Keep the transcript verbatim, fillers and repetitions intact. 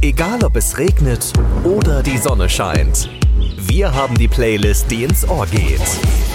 Egal ob es regnet oder die Sonne scheint. Wir haben die Playlist, die ins Ohr geht.